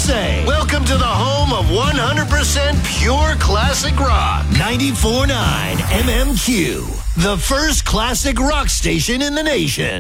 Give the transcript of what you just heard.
say, welcome to the home of 100% pure classic rock. 94.9 MMQ, the first classic rock station in the nation.